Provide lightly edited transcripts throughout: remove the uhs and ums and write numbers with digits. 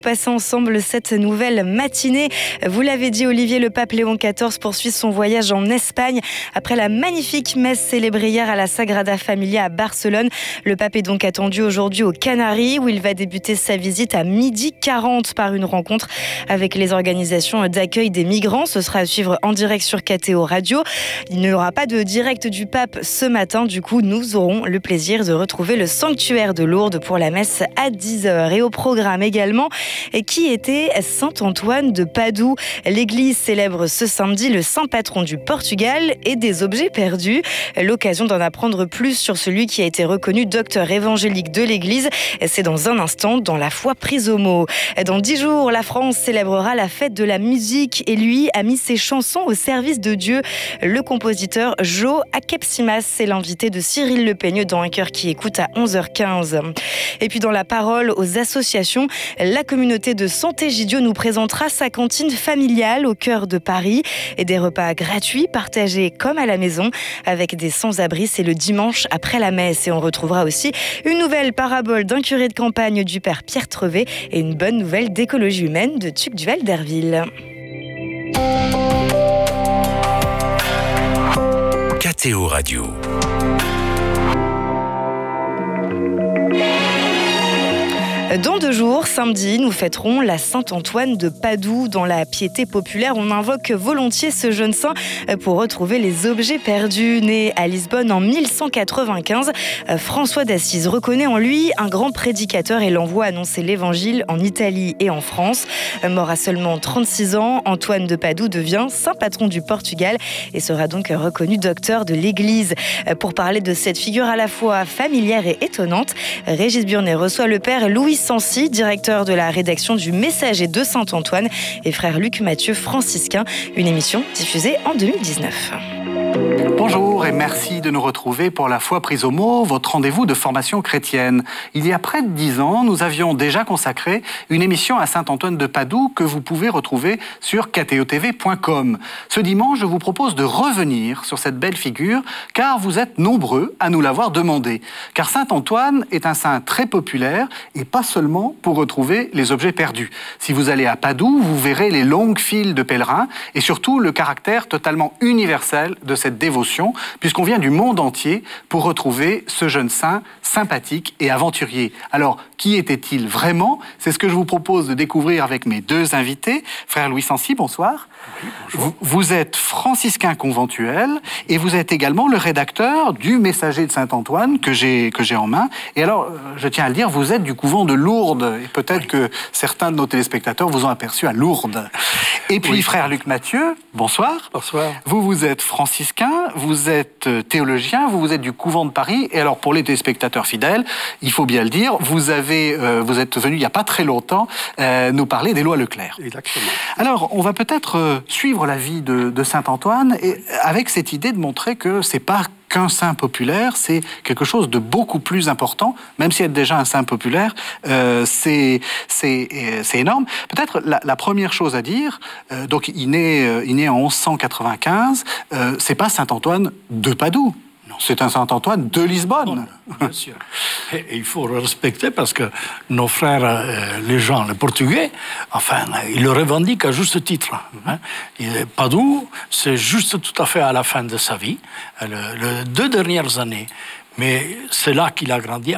Passer ensemble cette nouvelle matinée. Vous l'avez dit, Olivier, le pape Léon XIV poursuit son voyage en Espagne. Après la magnifique messe célébrée hier à la Sagrada Familia à Barcelone, le pape est donc attendu aujourd'hui aux Canaries où il va débuter sa visite à 12h40 par une rencontre avec les organisations d'accueil des migrants. Ce sera à suivre en direct sur KTO Radio. Il n'y aura pas de direct du pape ce matin. Du coup, nous aurons le plaisir de retrouver le sanctuaire de Lourdes pour la messe à 10h. Et au programme également, et qui était Saint-Antoine de Padoue. L'Église célèbre ce samedi le saint patron du Portugal et des objets perdus. L'occasion d'en apprendre plus sur celui qui a été reconnu docteur évangélique de l'Église. C'est dans un instant dans La foi prise au mot. Dans 10 jours, la France célébrera la fête de la musique et lui a mis ses chansons au service de Dieu. Le compositeur Joe Akepsimas est l'invité de Cyril Le Peigneux dans Un cœur qui écoute à 11h15. Et puis dans la parole aux associations, la communauté de Santé Gidio nous présentera sa cantine familiale au cœur de Paris et des repas gratuits partagés comme à la maison avec des sans-abri. C'est le dimanche après la messe et on retrouvera aussi une nouvelle parabole d'un curé de campagne du père Pierre Trevet et une bonne nouvelle d'écologie humaine de Tugdual d'Herville. KTO Radio. Dans 2 jours, samedi, nous fêterons la Saint-Antoine de Padoue. Dans la piété populaire, on invoque volontiers ce jeune saint pour retrouver les objets perdus. Né à Lisbonne en 1195, François d'Assise reconnaît en lui un grand prédicateur et l'envoie annoncer l'évangile en Italie et en France. Mort à seulement 36 ans, Antoine de Padoue devient saint patron du Portugal et sera donc reconnu docteur de l'Église. Pour parler de cette figure à la fois familière et étonnante, Régis Burnet reçoit le père Louis Sancy, directeur de la rédaction du Messager de Saint-Antoine, et frère Luc Mathieu, franciscain, une émission diffusée en 2019. Bonjour et merci de nous retrouver pour La foi prise au mot, votre rendez-vous de formation chrétienne. Il y a près de 10 ans, nous avions déjà consacré une émission à Saint-Antoine de Padoue que vous pouvez retrouver sur ktotv.com. Ce dimanche, je vous propose de revenir sur cette belle figure car vous êtes nombreux à nous l'avoir demandé. Car Saint-Antoine est un saint très populaire et pas seulement pour retrouver les objets perdus. Si vous allez à Padoue, vous verrez les longues files de pèlerins et surtout le caractère totalement universel de cette dévotion, puisqu'on vient du monde entier pour retrouver ce jeune saint sympathique et aventurier. Alors, qui était-il vraiment ? C'est ce que je vous propose de découvrir avec mes 2 invités. Frère Louis Sancy, bonsoir. Oui, bonjour. Vous êtes franciscain conventuel et vous êtes également le rédacteur du Messager de Saint-Antoine que j'ai en main. Et alors, je tiens à le dire, vous êtes du couvent de Lourdes. Et peut-être que certains de nos téléspectateurs vous ont aperçu à Lourdes. Et puis, frère Luc Mathieu, bonsoir. Bonsoir. Vous êtes franciscain, vous êtes théologien, vous êtes du couvent de Paris. Et alors, pour les téléspectateurs fidèles, il faut bien le dire, vous êtes venu il n'y a pas très longtemps nous parler des lois Leclerc. Exactement. Alors, on va peut-être suivre la vie de Saint-Antoine et avec cette idée de montrer que c'est pas qu'un saint populaire, c'est quelque chose de beaucoup plus important, même si être déjà un saint populaire, c'est énorme. Peut-être la première chose à dire, donc il naît en 1195, c'est pas Saint-Antoine de Padoue. C'est un Saint-Antoine de Lisbonne. Bien sûr. Et il faut le respecter parce que nos frères, les gens, les Portugais, enfin, ils le revendiquent à juste titre. Hein. Padoue, c'est juste tout à fait à la fin de sa vie, les 2 dernières années. Mais c'est là qu'il a grandi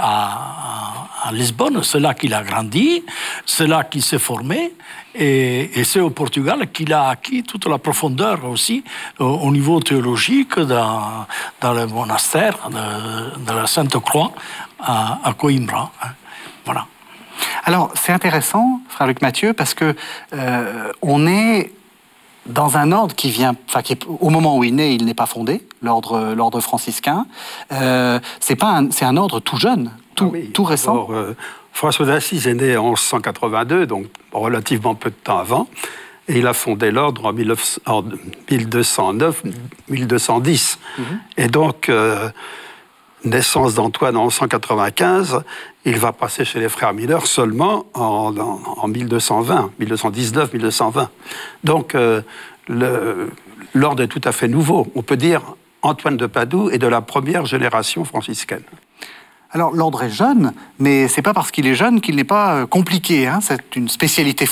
à Lisbonne, c'est là qu'il a grandi, c'est là qu'il s'est formé, et c'est au Portugal qu'il a acquis toute la profondeur aussi au niveau théologique dans le monastère de la Sainte-Croix à Coimbra. Hein. Voilà. Alors, c'est intéressant, frère Luc Mathieu, parce que on est dans un ordre qui vient, au moment où il naît, il n'est pas fondé, l'ordre franciscain. C'est un ordre tout jeune, tout récent. Alors, François d'Assise est né en 1182, donc relativement peu de temps avant, et il a fondé l'ordre en 1209-1210. Et donc, naissance d'Antoine en 1195, il va passer chez les frères mineurs seulement en 1220, 1219, 1220. Donc, l'ordre est tout à fait nouveau. On peut dire Antoine de Padoue est de la première génération franciscaine. Alors, l'ordre est jeune, mais c'est pas parce qu'il est jeune qu'il n'est pas compliqué. Hein. C'est une spécialité